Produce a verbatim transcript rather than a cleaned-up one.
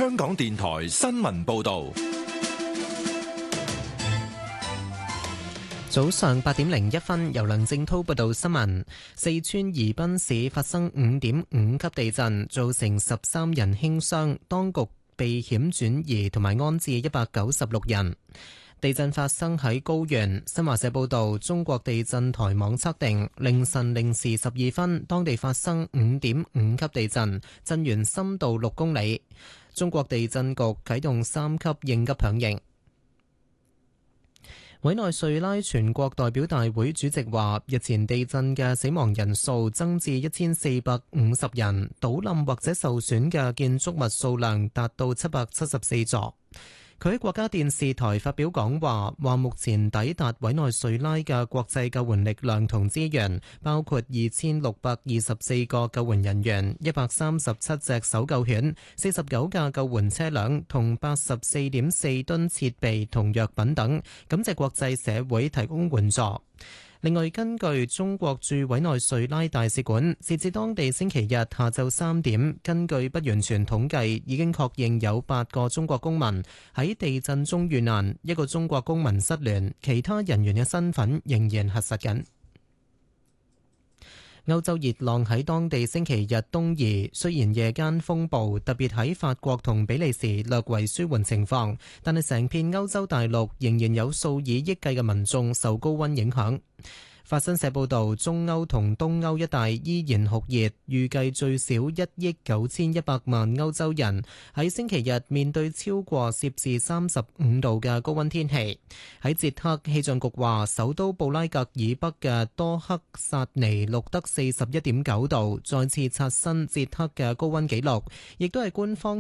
香港電台新聞報道。 早上八點零一分，由梁正滔報道新聞。四川宜賓市發生五點五級地震，造成十三人輕傷，當局避險轉移同埋安置一百九十六人。地震發生喺高原。新華社報道，中國地震台網測定，凌晨零時十二分，當地發生五點五級地震，震源深度六公里。中國地震局啟動三級應急響應。委內瑞拉全國代表大會主席話，日前地震嘅死亡人數增至一千四百五十人，倒冧或者受損嘅建築物數量達到七百七十四座。佢喺國家電視台發表講話，話目前抵達委內瑞拉嘅國際救援力量同資源，包括二千六百二十四個救援人員、一百三十七隻搜救犬、四十九架救援車輛同八十四點四噸設備同藥品等，感謝國際社會提供援助。另外，根據中國駐委內瑞拉大使館，截至當地星期日下晝三點，根據不完全統計，已經確認有八個中國公民喺地震中遇難，一個中國公民失聯，其他人員嘅身份仍然核實緊。歐洲熱浪喺當地星期日東移，雖然夜間風暴特別喺法國同比利時略為舒緩情況，但係成片歐洲大陸仍然有數以億計嘅民眾受高溫影響。法新社報導，中歐同東歐一帶依然酷熱，預計最少一億九千一百萬歐洲人喺星期日面對超過攝氏三十五度嘅高溫天氣。喺捷克，氣象局話，首都布拉格以北嘅多克薩尼錄得四十一點九度，再次刷新捷克嘅高溫紀錄，亦都係官方